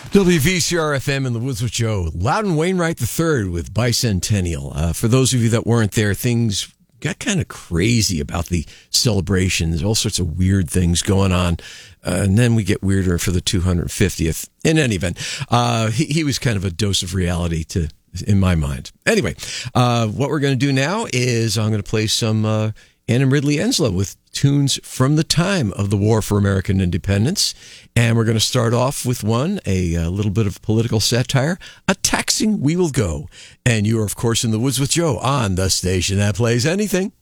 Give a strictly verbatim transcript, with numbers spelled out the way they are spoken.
W V C R F M in the Woods with Joe. Loudon Wainwright the third with Bicentennial. Uh, for those of you that weren't there, things got kind of crazy about the celebrations. All sorts of weird things going on. Uh, and then we get weirder for the two hundred fiftieth. In any event, uh, he, he was kind of a dose of reality to, in my mind. Anyway, uh, what we're going to do now is I'm going to play some uh, Anna Ridley Enslow with tunes from the time of the War for American Independence. And we're going to start off with one, a, a little bit of political satire, A Taxing We Will Go. And you are, of course, in the Woods with Joe on the station that plays anything.